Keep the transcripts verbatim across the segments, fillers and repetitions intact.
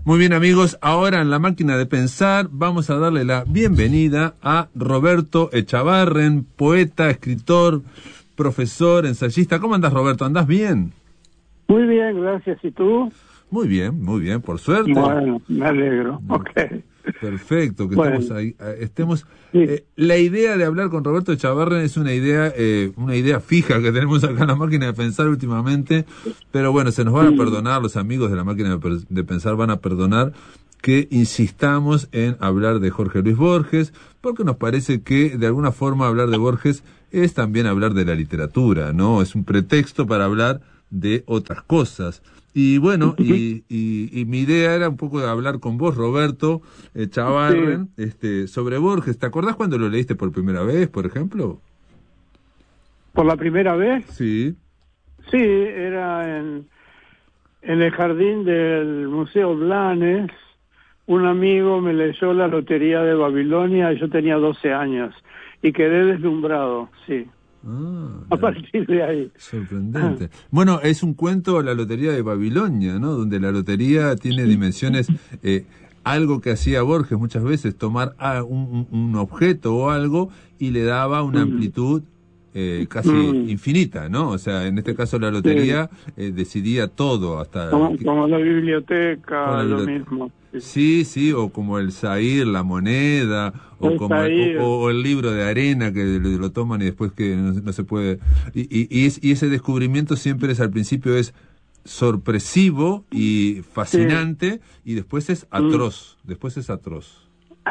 Muy bien, amigos, ahora en La Máquina de Pensar vamos a darle la bienvenida a Roberto Echavarren, poeta, escritor, profesor, ensayista. ¿Cómo andás, Roberto? ¿Andás bien? Muy bien, gracias. ¿Y tú? Muy bien, muy bien, por suerte. Bueno, me alegro. Ok. Perfecto, que Bueno. estemos ahí, estemos. Sí. Eh, la idea de hablar con Roberto Echavarren es una idea, eh, una idea fija que tenemos acá en La Máquina de Pensar últimamente, pero bueno, se nos van a perdonar, los amigos de La Máquina de, de Pensar van a perdonar que insistamos en hablar de Jorge Luis Borges, porque nos parece que de alguna forma hablar de Borges es también hablar de la literatura, ¿no? Es un pretexto para hablar de otras cosas. Y bueno, y, y, y mi idea era un poco de hablar con vos, Roberto Echavarren, sí. este, sobre Borges. ¿Te acordás cuando lo leíste por primera vez, por ejemplo? ¿Por la primera vez? Sí. Sí, era en, en el jardín del Museo Blanes. Un amigo me leyó La Lotería de Babilonia y yo tenía doce años y quedé deslumbrado, sí. Ah, a partir de ahí. Sorprendente. Bueno, es un cuento, La Lotería de Babilonia, ¿no? Donde la lotería tiene dimensiones, eh, algo que hacía Borges muchas veces, tomar a un, un objeto o algo y le daba una amplitud eh, casi mm. infinita, ¿no? O sea, en este caso la lotería sí. eh, decidía todo, hasta... Como, como la biblioteca, la lo biblioteca. mismo. Sí, sí, o como el Zahir, la moneda, o el como el, o, o el libro de arena que lo, lo toman y después que no, no se puede... Y, y, y, es, y ese descubrimiento siempre es, al principio es sorpresivo y fascinante, sí. y después es atroz, mm. después es atroz.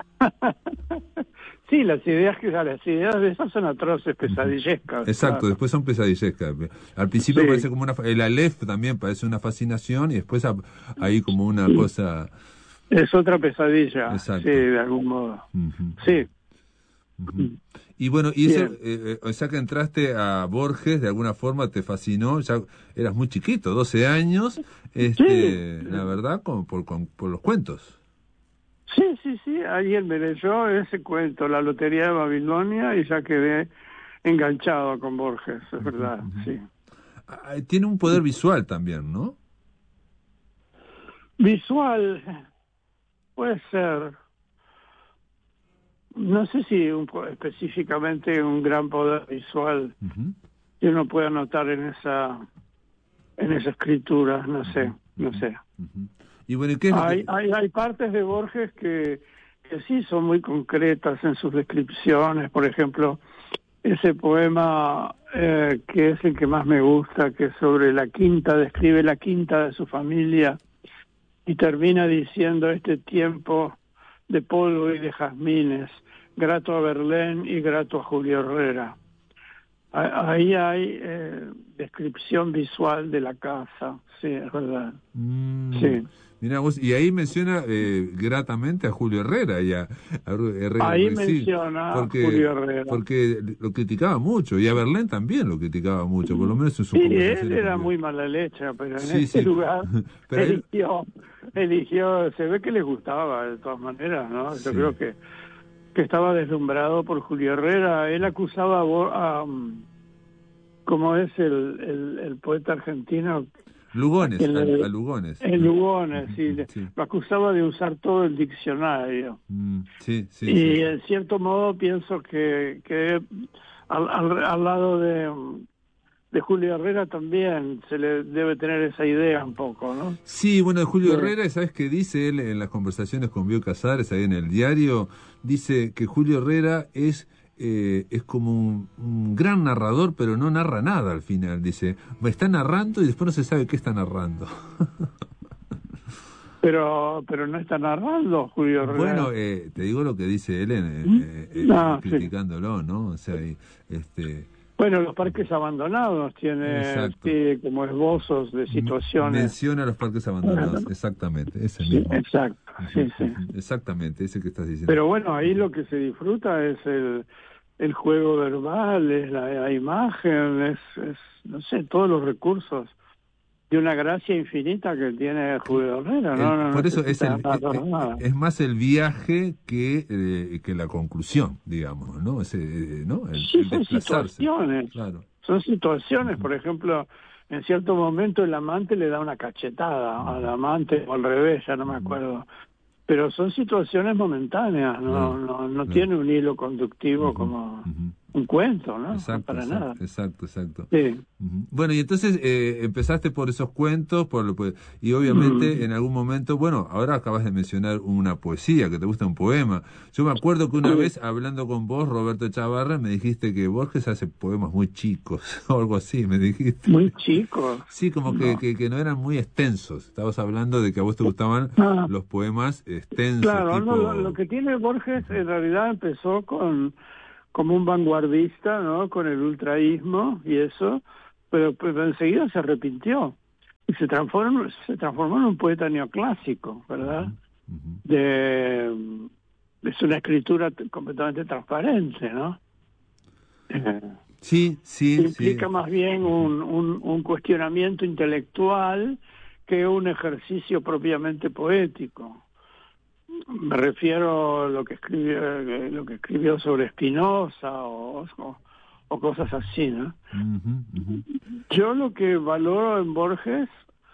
Sí, las ideas que las ideas de esas son atroces, pesadillescas. Exacto, claro. Después son pesadillescas. Al principio sí. parece como una... El Aleph también parece una fascinación y después ahí como una sí. cosa... Es otra pesadilla, Exacto. Sí, de algún modo. Uh-huh. Sí. Uh-huh. Y bueno, y eso, eh, o sea que entraste a Borges, de alguna forma te fascinó, ya eras muy chiquito, doce años, este, sí. la verdad, con, por, con, por los cuentos. Sí, sí, sí, alguien me leyó ese cuento, La Lotería de Babilonia, y ya quedé enganchado con Borges, es verdad, uh-huh. sí. Tiene un poder visual también, ¿no? Visual... Puede ser, no sé si un, específicamente un gran poder visual uh-huh. que uno pueda notar en esa en esa escritura, no sé, uh-huh. no sé. Uh-huh. Y bueno, ¿qué es lo hay, que... hay hay partes de Borges que, que sí son muy concretas en sus descripciones, por ejemplo, ese poema eh, que es el que más me gusta, que es sobre la quinta, describe la quinta de su familia. Y termina diciendo este tiempo de polvo y de jazmines, grato a Verlaine y grato a Julio Herrera. Ahí hay eh, descripción visual de la casa, sí, es verdad. Mm, sí. Mirá vos, y ahí menciona eh, gratamente a Julio Herrera y a, a Herrera. Ahí sí, menciona porque, a Julio Herrera. Porque lo criticaba mucho, y a Verlaine también lo criticaba mucho, por lo menos en su Sí, conversación. él era muy mala leche, pero en sí, este sí. lugar pero eligió, él... eligió, se ve que le gustaba de todas maneras, ¿no? Yo sí. creo que, que estaba deslumbrado por Julio Herrera. Él acusaba a, a como es el, el, el poeta argentino... Lugones, el, a, a Lugones. El Lugones, sí, sí. Lo acusaba de usar todo el diccionario. Mm, sí, sí, y sí, sí. en cierto modo pienso que, que al, al, al lado de, de Julio Herrera también se le debe tener esa idea un poco, ¿no? Sí, bueno, de Julio sí. Herrera, ¿sabes qué dice él en las conversaciones con Bioy Casares, ahí en el diario? Dice que Julio Herrera es... Eh, es como un, un gran narrador, pero no narra nada al final. Dice, me está narrando y después no se sabe qué está narrando. pero pero no está narrando Julio Herrera. Bueno, eh, te digo lo que dice él en, eh, eh, no, criticándolo, sí. ¿no? O sea, este... Bueno, los parques abandonados tiene sí, como esbozos de situaciones. Menciona los parques abandonados, bueno, exactamente, ese sí, mismo. Exacto, sí, sí. Exactamente, ese que estás diciendo. Pero bueno, ahí lo que se disfruta es el, el juego verbal, es la, la imagen, es, es, no sé, todos los recursos de una gracia infinita que tiene Julio Herrera. El, no, no, por no eso es, el, nada. es, es más el viaje que eh, que la conclusión, digamos, ¿no? Ese, ¿no? El, sí, el son situaciones. Claro. Son situaciones, uh-huh. por ejemplo, en cierto momento el amante le da una cachetada al amante, o al revés, ya no me acuerdo. Pero son situaciones momentáneas, no, Claro, no, no claro. tiene un hilo conductivo Ujú, como ujú. un cuento, ¿no? Exacto, No para exacto, nada. exacto, exacto. Sí. Ujú. Bueno, y entonces eh, empezaste por esos cuentos, por lo, pues, y obviamente Mm. en algún momento, bueno, ahora acabas de mencionar una poesía, que te gusta un poema. Yo me acuerdo que una Sí. vez hablando con vos, Roberto Chavarra, me dijiste que Borges hace poemas muy chicos, o algo así, me dijiste. Muy chicos. Sí, como que, No. que, que no eran muy extensos. Estabas hablando de que a vos te gustaban Ah, los poemas extensos, claro, no, lo, lo tipo... que tiene Borges en realidad empezó con como un vanguardista, ¿no? Con el ultraísmo y eso, pero, pero enseguida se arrepintió y se transformó, se transformó en un poeta neoclásico, ¿verdad? Ujú, ujú. De, es una escritura t- completamente transparente, ¿no? Eh, Sí, sí, sí. implica más bien un, un, un cuestionamiento intelectual que un ejercicio propiamente poético. Me refiero a lo que escribió, eh, lo que escribió sobre Spinoza o, o, o cosas así, ¿no? Ujú, ujú. Yo lo que valoro en Borges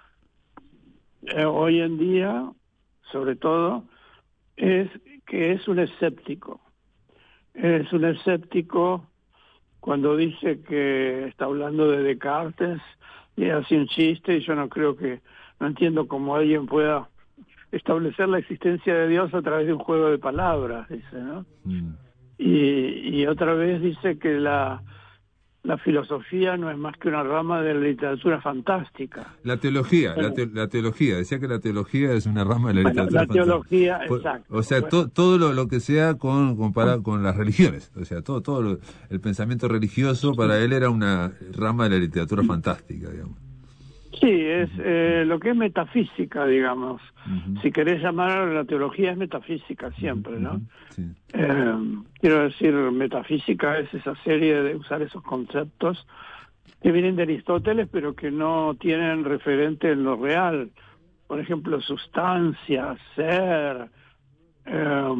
eh, hoy en día, sobre todo, es que es un escéptico. Es un escéptico cuando dice que está hablando de Descartes y hace un chiste, y yo no creo que, no entiendo cómo alguien pueda establecer la existencia de Dios a través de un juego de palabras, dice, ¿no? Mm. Y, y otra vez dice que la, la filosofía no es más que una rama de la literatura fantástica. La teología, la, Bueno, te- la teología, decía que la teología es una rama de la bueno, literatura la fantástica. teología, Por- o exacto. sea, Bueno, to- todo lo, lo que sea con comparado con las religiones, o sea, todo todo lo- el pensamiento religioso para él era una rama de la literatura fantástica, digamos. sí, es eh, lo que es metafísica, digamos. Ujú, Si querés llamar la teología es metafísica ujú, siempre, ujú, ¿no? sí. Eh, quiero decir, metafísica es esa serie de usar esos conceptos que vienen de Aristóteles, pero que no tienen referente en lo real. Por ejemplo, sustancia, ser, eh,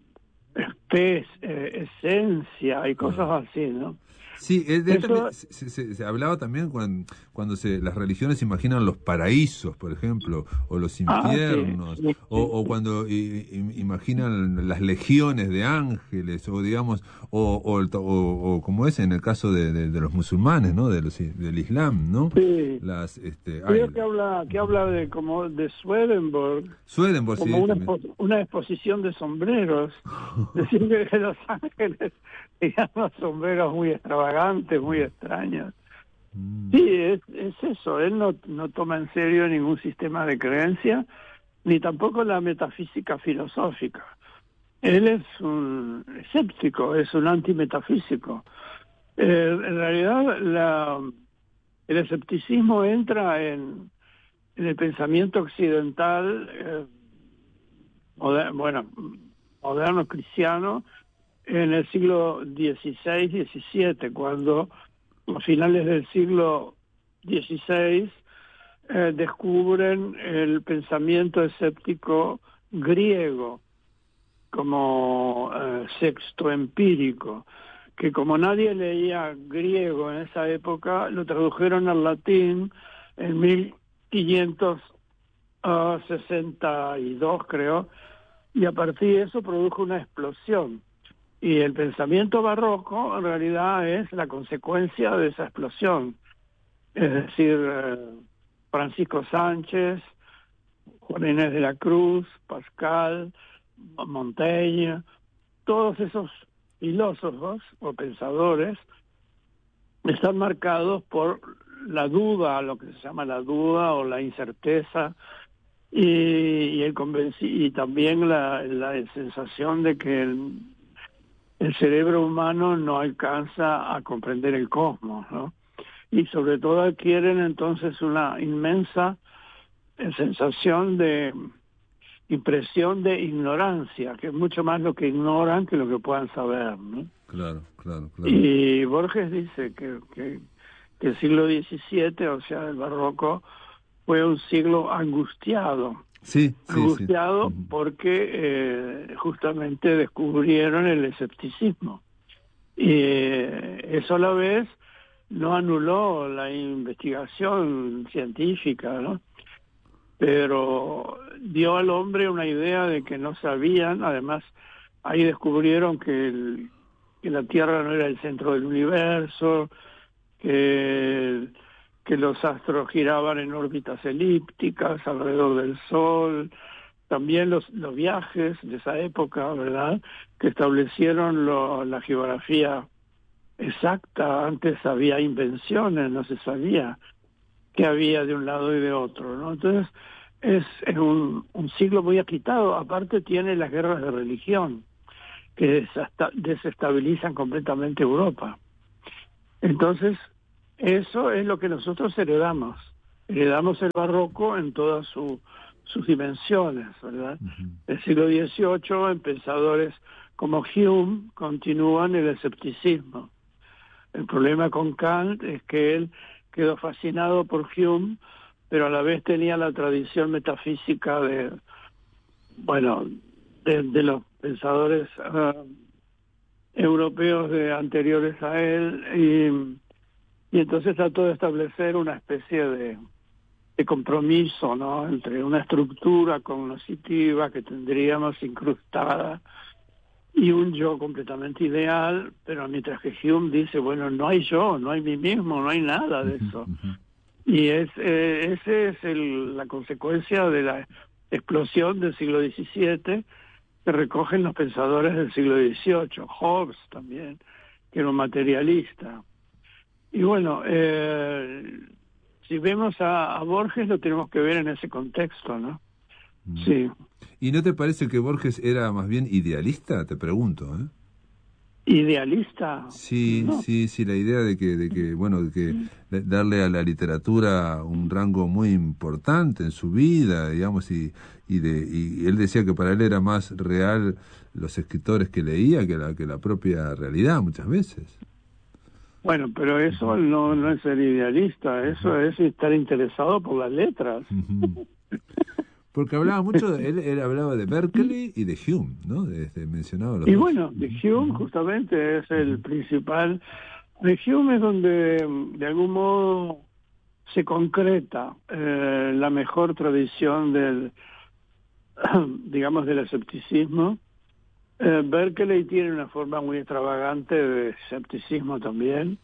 espes, eh, esencia y Claro. cosas así, ¿no? Sí, es de esto que Eso, se, se- se hablaba también cuando, cuando se, las religiones imaginan los paraísos, por ejemplo, o los ah, sí, infiernos, sí, o, sí, o sí. cuando i- i- imaginan las legiones de ángeles, o digamos, o, o, el to- o- o como es en el caso de, de- de los musulmanes, ¿no? De los, del Islam, ¿no? Sí. Las, este, ay, Creo que habla, que habla de como de Swedenborg, Swedenborg, como sí, una también. expo- una exposición de sombreros. Decir que Los Ángeles tenían unos sombreros muy extravagantes, muy extraños. Mm, Sí, es, es eso. Él no, no toma en serio ningún sistema de creencia, ni tampoco la metafísica filosófica. Él es un escéptico, es un antimetafísico. Eh, en realidad, la, el escepticismo entra en, en el pensamiento occidental, eh, moder- bueno, moderno cristiano, en el siglo dieciséis diecisiete, cuando a finales del siglo dieciséis eh, descubren el pensamiento escéptico griego como eh, sexto empírico, que como nadie leía griego en esa época, lo tradujeron al latín en mil quinientos sesenta y dos, creo, y a partir de eso produjo una explosión. Y el pensamiento barroco en realidad es la consecuencia de esa explosión. Es decir, eh, Francisco Sánchez, Juan Inés de la Cruz, Pascal, Montaigne, todos esos filósofos o pensadores están marcados por la duda, lo que se llama la duda o la incerteza, y, y el convenci y también la, la sensación de que el, el cerebro humano no alcanza a comprender el cosmos, ¿no? Y sobre todo adquieren entonces una inmensa eh, sensación de impresión de ignorancia, que es mucho más lo que ignoran que lo que puedan saber, ¿no? claro, claro, claro. Y Borges dice que, que, que el siglo diecisiete, o sea, el barroco, fue un siglo angustiado. Sí, sí, sí. Angustiado Ujú. porque eh, justamente descubrieron el escepticismo. Y eh, eso a la vez no anuló la investigación científica, ¿no? Pero dio al hombre una idea de que no sabían. Además, ahí descubrieron que, el, que la Tierra no era el centro del universo, que, que los astros giraban en órbitas elípticas alrededor del Sol. También los, los viajes de esa época, ¿verdad?, que establecieron lo, la geografía exacta. Antes había invenciones, no se sabía que había de un lado y de otro, ¿no? Entonces, es, es un, un siglo muy agitado. Aparte tiene las guerras de religión, que desestabilizan completamente Europa. Entonces, eso es lo que nosotros heredamos. Heredamos el barroco en todas su, sus dimensiones, ¿verdad? Uh-huh. El siglo dieciocho, pensadores como Hume continúan el escepticismo. El problema con Kant es que él quedó fascinado por Hume, pero a la vez tenía la tradición metafísica de, bueno, de, de los pensadores uh, europeos de anteriores a él, y, y entonces trató de establecer una especie de, de compromiso, ¿no?, entre una estructura cognitiva que tendríamos incrustada y un yo completamente ideal, pero mientras que Hume dice, bueno, no hay yo, no hay mí mismo, no hay nada de eso. Y es eh, ese es el, la consecuencia de la explosión del siglo diecisiete que recogen los pensadores del siglo dieciocho, Hobbes también, que era un materialista. Y bueno, eh, si vemos a, a Borges lo tenemos que ver en ese contexto, ¿no? Mm. Sí. ¿Y no te parece que Borges era más bien idealista? Te pregunto, ¿eh? ¿Idealista? Sí, no. sí, sí, la idea de que, de que bueno, de que de darle a la literatura un rango muy importante en su vida, digamos, y y de y él decía que para él era más real los escritores que leía que la que la propia realidad muchas veces. Bueno, pero eso no no es ser idealista, eso uh-huh. es estar interesado por las letras. Uh-huh. Porque hablaba mucho, de, él, él hablaba de Berkeley y de Hume, ¿no? De, de, mencionaba los y dos. bueno, de Hume justamente es el principal. De Hume es donde de algún modo se concreta eh, la mejor tradición del, digamos, del escepticismo. Eh, Berkeley tiene una forma muy extravagante de escepticismo también.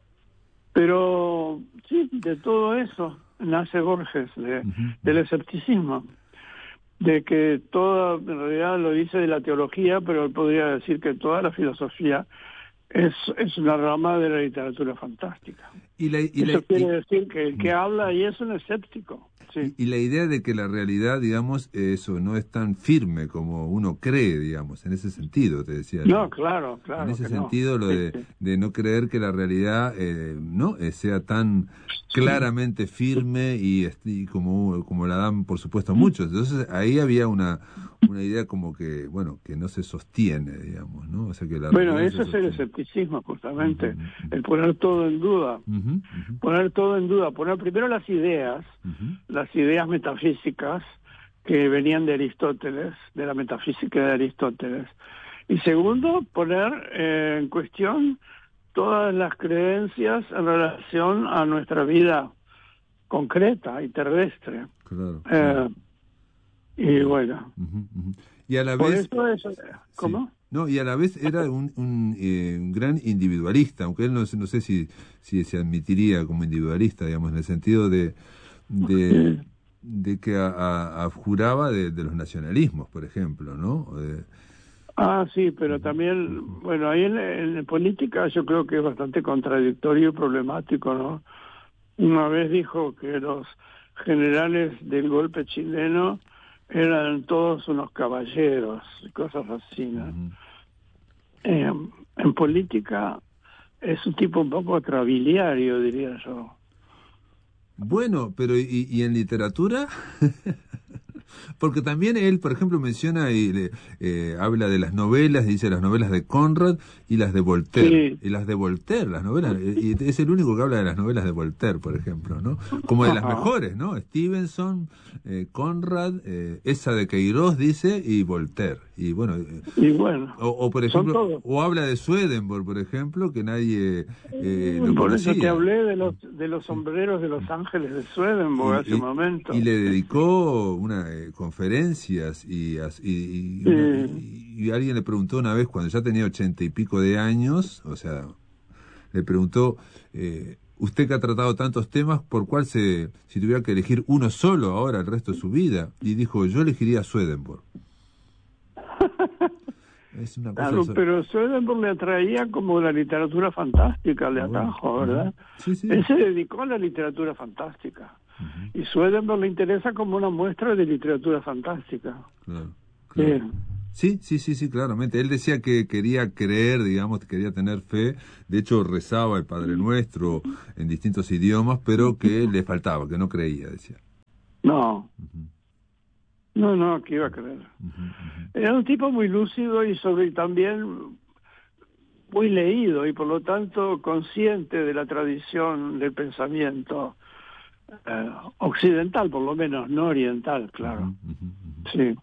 Pero sí, de todo eso nace Borges, de, uh-huh. del escepticismo. De que toda, en realidad lo dice de la teología, pero él podría decir que toda la filosofía es, es una rama de la literatura fantástica. Y la, y eso la, quiere y, decir que el que habla ahí es un escéptico. Sí. Y, y la idea de que la realidad, digamos, eso no es tan firme como uno cree, digamos, en ese sentido, te decía. No, claro, claro. En ese que sentido, no. lo de, sí, sí. de no creer que la realidad eh, no eh, sea tan claramente firme y, y como, como la dan, por supuesto, muchos. Entonces, ahí había una una idea como que, bueno, que no se sostiene, digamos, ¿no? O sea, que la bueno, eso es el escepticismo, justamente, uh-huh, uh-huh. el poner todo en duda. Uh-huh, uh-huh. Poner todo en duda, poner primero las ideas, uh-huh. las ideas metafísicas que venían de Aristóteles, de la metafísica de Aristóteles. Y segundo, poner eh, en cuestión todas las creencias en relación a nuestra vida concreta y terrestre. Claro. Eh, y bueno. Uh-huh, uh-huh. Y a la por vez... eso es, ¿cómo? Sí. No, y a la vez era un, un, eh, un gran individualista, aunque él no, no sé si, si se admitiría como individualista, digamos, en el sentido de de, de que a, a, a juraba de, de los nacionalismos, por ejemplo, ¿no? De... Ah, sí, pero también, bueno, ahí en, en política yo creo que es bastante contradictorio y problemático, ¿no? Una vez dijo que los generales del golpe chileno eran todos unos caballeros, cosas así, ¿no? Uh-huh. Eh, en política es un tipo un poco trabiliario, diría yo. Bueno, pero ¿y, y en literatura? Porque también él, por ejemplo, menciona y le, eh, habla de las novelas, dice las novelas de Conrad y las de Voltaire. Sí. Y las de Voltaire, las novelas, y es el único que habla de las novelas de Voltaire, por ejemplo, ¿no? Como de las Ajá. mejores, ¿no? Stevenson, eh, Conrad, eh, esa de Queiroz, dice, y Voltaire. Y bueno, eh, Y bueno, o, o por son ejemplo, todos. o habla de Swedenborg, por ejemplo, que nadie eh, lo Por eso te conocía. hablé de los de los sombreros de Los Ángeles de Swedenborg hace y, un y, momento. y le dedicó una eh, conferencias y, as- y, y, Sí. una- y- y alguien le preguntó una vez cuando ya tenía ochenta y pico de años, o sea, le preguntó, eh, usted que ha tratado tantos temas, ¿por cuál se, si tuviera que elegir uno solo ahora el resto de su vida? Y dijo, yo elegiría a Swedenborg. Es una cosa... Claro, so- pero Swedenborg le atraía como la literatura fantástica, le Ah, bueno. atajo, ¿verdad? Ujú. Sí, sí. Él se dedicó a la literatura fantástica. Y Swedenborg le interesa como una muestra de literatura fantástica. Claro, claro. Sí. Sí, sí, sí, sí, claramente. Él decía que quería creer, digamos, que quería tener fe. De hecho, rezaba el Padre Nuestro en distintos idiomas, pero que le faltaba, que no creía, decía. No, Ujú, no, no, que iba a creer. ujú, ujú. Era un tipo muy lúcido y sobre también muy leído y por lo tanto consciente de la tradición del pensamiento eh, occidental, por lo menos, no oriental, claro. Ujú, ujú, ujú. Sí.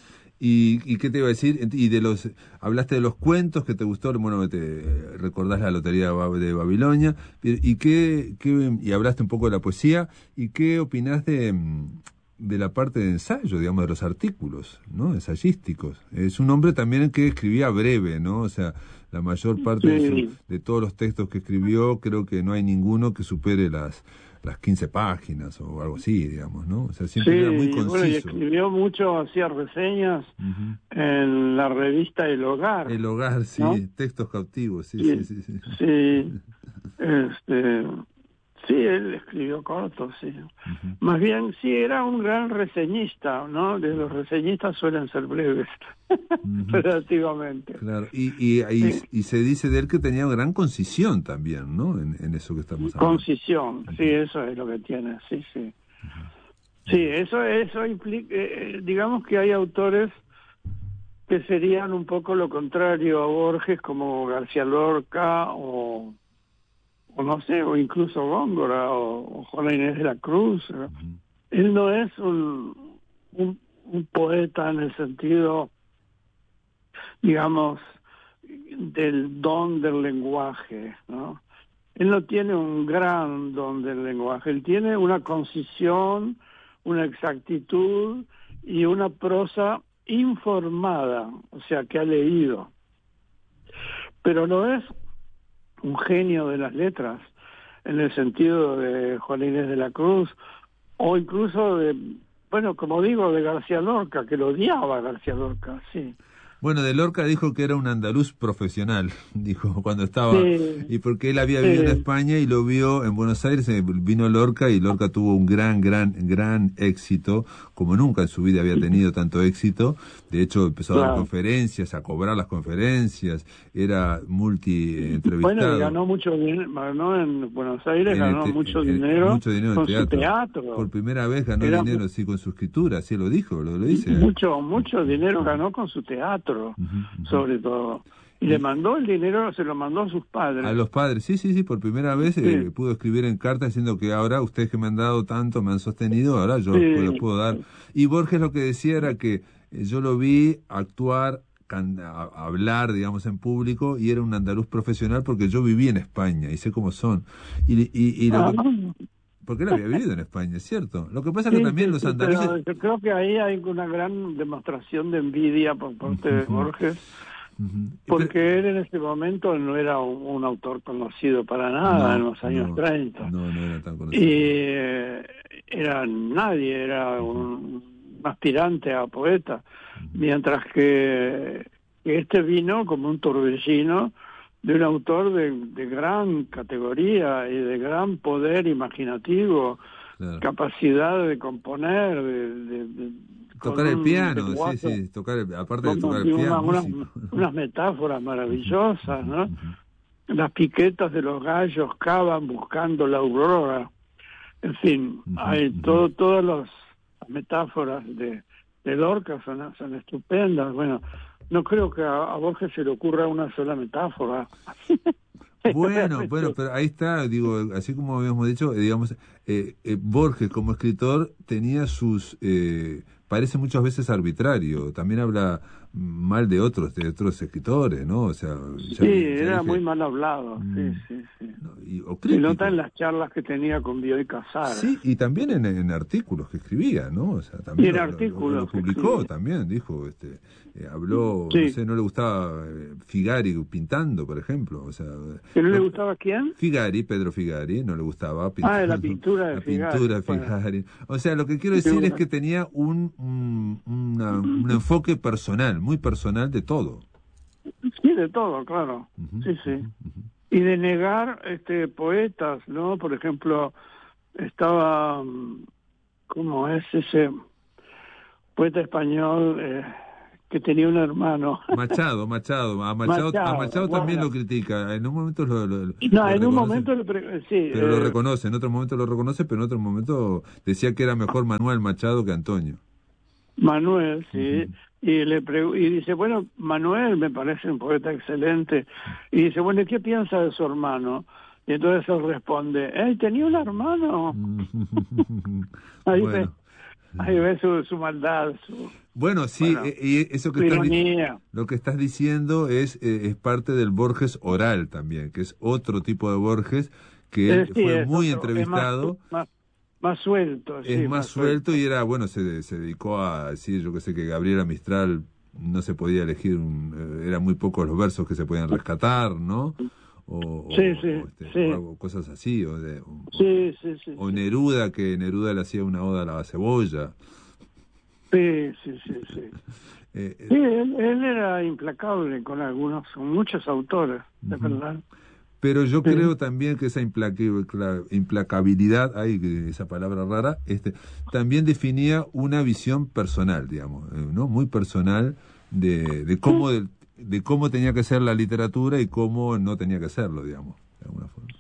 ¿Y, ¿Y qué te iba a decir? Y de los, hablaste de los cuentos que te gustó, bueno, te recordás la Lotería de Bab- de Babilonia, y qué, qué, y hablaste un poco de la poesía, y qué opinás de, mm, de la parte de ensayo, digamos, de los artículos, ¿no? Ensayísticos. Es un hombre también que escribía breve, ¿no? O sea, la mayor parte de, Sí. su, de todos los textos que escribió, creo que no hay ninguno que supere las las quince páginas o algo así, digamos, ¿no? O sea, siempre Sí, era muy y bueno, y conciso. escribió mucho, hacía reseñas Ujú. en la revista El Hogar. El hogar, sí, ¿no? textos cautivos, sí, Sí, sí, sí, sí. sí, este, sí, él escribió cortos, sí. Ujú. Más bien, sí, era un gran reseñista, ¿no? De los reseñistas suelen ser breves, relativamente. Claro, y, y, y, Sí. y se dice de él que tenía gran concisión también, ¿no? En, en eso que estamos hablando. Concisión, sí, eso es lo que tiene, sí, sí. Sí, eso, eso implica, eh, digamos que hay autores que serían un poco lo contrario a Borges, como García Lorca o, o no sé, o incluso Góngora o, o Juana Inés de la Cruz. ¿no? Él no es un, un, un poeta en el sentido, digamos, del don del lenguaje, ¿no? Él no tiene un gran don del lenguaje, él tiene una concisión, una exactitud y una prosa informada, o sea, que ha leído. Pero no es un genio de las letras, en el sentido de Juan Inés de la Cruz, o incluso de, bueno, como digo, de García Lorca, que lo odiaba García Lorca, sí. Bueno, de Lorca dijo que era un andaluz profesional, dijo cuando estaba, Sí, y porque él había vivido en sí. España y lo vio en Buenos Aires, eh, vino Lorca y Lorca tuvo un gran, gran, gran éxito, como nunca en su vida había tenido tanto éxito. De hecho, empezó a dar Claro. conferencias, a cobrar las conferencias, era multi Bueno, entrevistado. y ganó mucho dinero, ganó en Buenos Aires, En el ganó te- mucho en- dinero, mucho dinero en con teatro. su teatro. Por primera vez ganó Era dinero, mu- sí, con su escritura, sí lo dijo, lo, lo dice. ¿eh? Mucho, mucho dinero ganó con su teatro, Ujú, ujú. sobre todo. Y, Y- le mandó el dinero, se lo mandó a sus padres. A los padres, sí, sí, sí, por primera vez Sí. eh, pudo escribir en carta diciendo que ahora ustedes que me han dado tanto, me han sostenido, ahora yo Sí. les puedo dar. Y Borges lo que decía era que eh, yo lo vi actuar, can- a- hablar, digamos, en público, y era un andaluz profesional porque yo viví en España y sé cómo son. Y, y, y lo Ah, que- porque él había vivido en España, es cierto. Lo que pasa es sí, que también sí, los sí, andaluces... pero yo creo que ahí hay una gran demostración de envidia por parte de Ujú. Borges, Ujú. porque él en ese momento no era un, un autor conocido para nada en los años no, treinta. No, no era tan conocido. Y eh, era nadie, era un, un aspirante a poeta, mientras que, que este vino como un torbellino de un autor de, de gran categoría y de gran poder imaginativo, Claro. capacidad de componer, de, de- de- Tocar con el un piano, sí, lenguaje, sí, tocar el- aparte de con tocar el una- piano, unas, músico. unas metáforas maravillosas, ¿no? Las piquetas de los gallos cavan buscando la aurora. En fin, Ujú, hay ujú. todo, todos los las metáforas de, de Lorca son, son estupendas. Bueno, no creo que a, a Borges se le ocurra una sola metáfora. Bueno, bueno, pero ahí está, digo, así como habíamos dicho, eh, digamos, eh, eh, Borges como escritor tenía sus, eh, parece muchas veces arbitrario, también habla mal de otros, de otros escritores, ¿no? O sea, ya, sí, ya era dije, muy mal hablado, mm, sí, sí, sí. no, y, o Se crítico. nota en las charlas que tenía con Bioy Casares. Sí, y también en, en artículos que escribía, ¿no? O sea, Y también en lo, lo- artículos lo que publicó escribía. también, dijo, este, eh, habló, no Sí. sé, no le gustaba eh, Figari pintando, por ejemplo, o sea, ¿Que no le lo- gustaba quién? Figari, Pedro Figari, no le gustaba Ah, pintando, de la pintura de la Figari. pintura Bueno, Figari. O sea, lo que quiero sí, decir es bueno. que tenía un, un, una- un enfoque personal, muy personal de todo. Sí, de todo, claro. Ujú, Sí, sí. ujú, ujú. Y de negar este poetas, ¿no? Por ejemplo, estaba, mm, ¿cómo es ese poeta español eh, que tenía un hermano? Machado, Machado, a Machado, a Machado, Machado también bueno. lo critica, en un momento lo, lo, lo No, en un reconoce. momento, le pre- sí, Pero lo eh, reconoce, en otro momento lo reconoce, pero en otro momento decía que era mejor Manuel Machado que Antonio. Manuel, sí, Ujú. y le pregu- y dice, bueno, Manuel me parece un poeta excelente, y dice, bueno, ¿y qué piensa de su hermano? Y entonces él responde, ¡eh, tenía un hermano! Ahí ves, Bueno, ahí ves su, su maldad, su, bueno, sí, bueno, eh, y eso que su estás, di- ironía. lo que estás diciendo es, eh, es parte del Borges oral también, que es otro tipo de Borges que Eh, él sí, fue es muy otro, es más, entrevistado. más, más suelto, Es sí, más más suelto suelto. y era, bueno, se, se dedicó a decir, yo que sé, que Gabriela Mistral no se podía elegir, un, eh, eran muy pocos los versos que se podían rescatar, ¿no? O, o, Sí, sí, o, este, sí, o algo, cosas así, o, de, o, sí, sí, sí, o sí, Neruda, que Neruda le hacía una oda a la cebolla. sí, sí, sí, sí. Eh, Sí, eh, él, él era implacable con algunos, con muchos autores, de ujú. verdad. Pero yo Sí. creo también que esa implaca- cla- implacabilidad, ay, que esa palabra rara, este, también definía una visión personal, digamos, eh, ¿no? Muy personal de, de cómo de, de cómo tenía que ser la literatura y cómo no tenía que serlo, digamos, de alguna forma.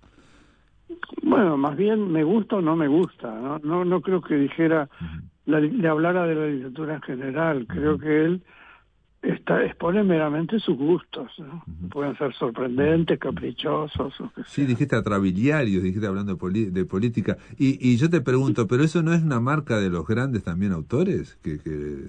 Bueno, más bien me gusta o no me gusta, ¿no? No, no creo que dijera, la- le hablara de la literatura en general. Creo Ujú. que él está, expone meramente sus gustos, ¿no? Ujú. Pueden ser sorprendentes, caprichosos, o que Sí, sea. dijiste atrabiliarios, dijiste hablando de, poli- de política. Y, y yo te pregunto, ¿pero eso no es una marca de los grandes también autores? Que, que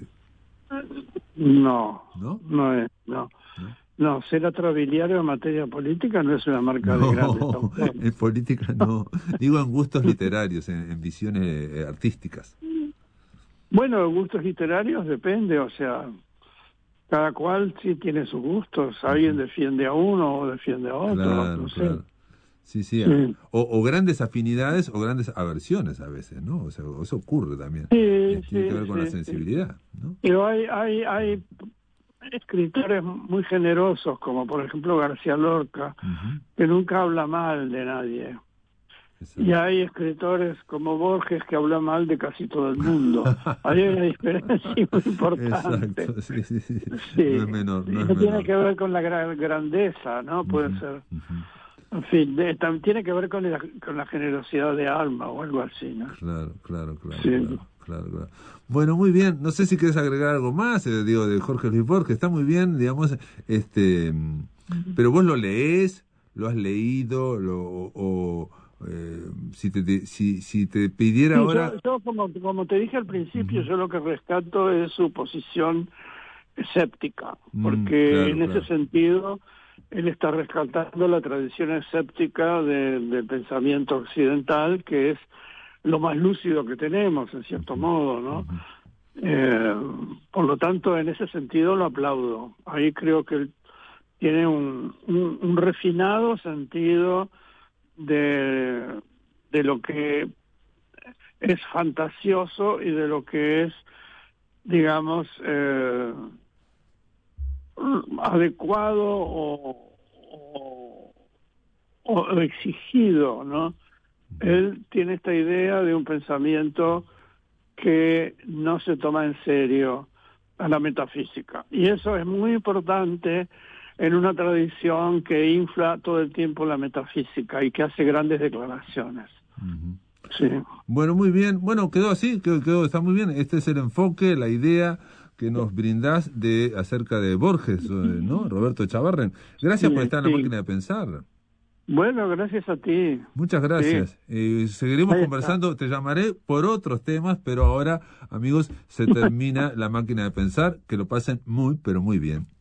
No, ¿no? no es, no. ¿No? No, ser atrabiliario en materia política no es una marca de grandes No, autores. en política no. Digo en gustos literarios, en, en visiones eh, artísticas. Bueno, gustos literarios depende, o sea, cada cual sí tiene sus gustos. Alguien defiende a uno o defiende a otro, Claro, no sé. claro. Sí, sí. Sí. a- O, o grandes afinidades o grandes aversiones a veces, ¿no? O sea, eso ocurre también. Sí, Eh, sí, Tiene que ver con la sí, sí. sensibilidad, ¿no? Pero hay, hay, hay escritores muy generosos, como por ejemplo García Lorca, Ujú, que nunca habla mal de nadie. exacto. Y hay escritores como Borges que habla mal de casi todo el mundo. Hay una diferencia muy importante. Exacto, sí, sí, sí. Sí, No es menor, sí, no es no tiene menor. que ver con la gran grandeza, ¿no? Puede Ujú, ser. ujú. En fin, de- tam- tiene que ver con la, con la generosidad de alma o algo así, ¿no? Claro, claro, claro, Sí. claro, claro, claro. Bueno, muy bien. No sé si quieres agregar algo más, eh, digo, de Jorge Luis Borges. Está muy bien, digamos, este, mm, pero vos lo lees, lo has leído, lo, o, o, eh, si te, te- si, si te pidiera Sí, ahora. yo, yo como, como te dije al principio, Ujú. yo lo que rescato es su posición escéptica, Mm, porque claro, en ese claro. sentido él está rescatando la tradición escéptica de- del pensamiento occidental, que es lo más lúcido que tenemos, en cierto modo, ¿no? Ujú. Eh, por lo tanto, en ese sentido lo aplaudo. Ahí creo que él tiene un, un, un refinado sentido de, de lo que es fantasioso y de lo que es, digamos, eh, adecuado o, o, o exigido, ¿no? Él tiene esta idea de un pensamiento que no se toma en serio a la metafísica. Y eso es muy importante en una tradición que infla todo el tiempo la metafísica y que hace grandes declaraciones. Ujú. Sí. Bueno, muy bien. Bueno, quedó así, quedó, quedó, está muy bien. Este es el enfoque, la idea que nos brindás de acerca de Borges, ¿no? Roberto Echagüe. Gracias Sí, por estar en sí. la máquina de pensar. Bueno, gracias a ti. Muchas gracias. Sí. Eh, seguiremos Ahí conversando. está. Te llamaré por otros temas, pero ahora, amigos, se termina la máquina de pensar. Que lo pasen muy, pero muy bien.